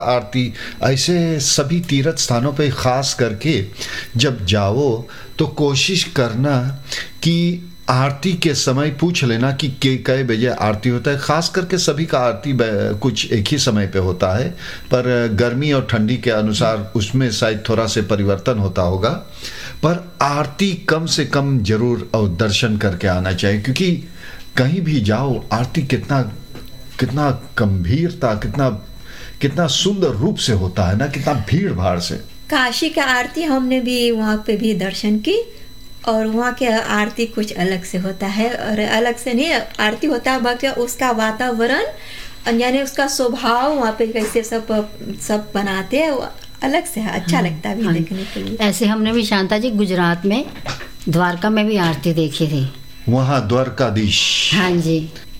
आरती ऐसे सभी तीर्थ स्थानों पे खास करके जब जाओ तो कोशिश करना कि आरती के समय पूछ लेना कि कई बजे आरती होता है। खास करके सभी का आरती कुछ एक ही समय पे होता है, पर गर्मी और ठंडी के अनुसार उसमें शायद थोड़ा से परिवर्तन होता होगा। पर आरती कम से कम जरूर और दर्शन करके आना चाहिए, क्योंकि कहीं भी जाओ आरती कितना कितना गंभीरता, कितना कितना सुंदर रूप से होता है ना, कितना भीड़ भाड़ से। काशी का आरती हमने भी वहाँ पे भी दर्शन की, और वहाँ के आरती कुछ अलग से होता है, और अलग से नहीं आरती होता है बल्कि उसका वातावरण यानी उसका स्वभाव वहाँ पे कैसे सब बनाते हैं, वो अलग से है, अच्छा लगता है भी देखने के लिए। ऐसे हमने भी शांता जी गुजरात में द्वारका में भी आरती देखी थी। वहाँ द्वारकाधीश, हाँ जी,